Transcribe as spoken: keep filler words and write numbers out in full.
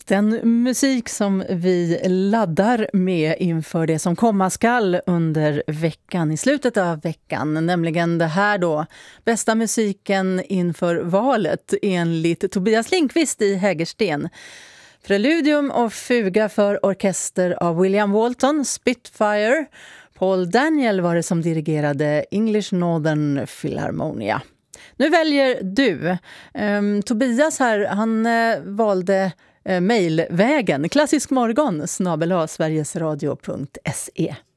Den musik som vi laddar med inför det som komma skall under veckan, i slutet av veckan, nämligen det här då, bästa musiken inför valet enligt Tobias Lindqvist i Hägersten. Preludium och fuga för orkester av William Walton, Spitfire. Paul Daniel var det som dirigerade English Northern Philharmonia. Nu väljer du. Um, Tobias här, han uh, valde uh, mejlvägen. Klassisk morgon snabel-a sverigesradio punkt se.